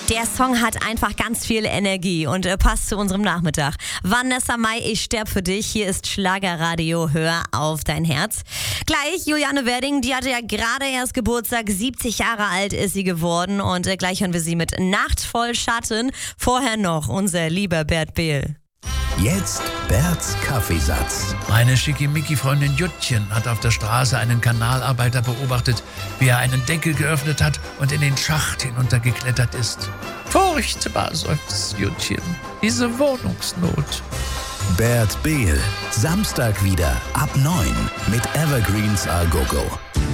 Der Song hat einfach ganz viel Energie und passt zu unserem Nachmittag. Vanessa Mai, ich sterb für dich. Hier ist Schlagerradio, hör auf dein Herz. Gleich Juliane Werding, die hatte ja gerade erst Geburtstag, 70 Jahre alt ist sie geworden und gleich hören wir sie mit Nacht voll Schatten. Vorher noch unser lieber Bert Behl. Jetzt Berts Kaffeesatz. Meine Schickimicki-Freundin Juttchen hat auf der Straße einen Kanalarbeiter beobachtet, wie er einen Deckel geöffnet hat und in den Schacht hinuntergeklettert ist. Furchtbar, seufzt Juttchen, diese Wohnungsnot. Bert Behl, Samstag wieder ab 9 mit Evergreens Al Gogo.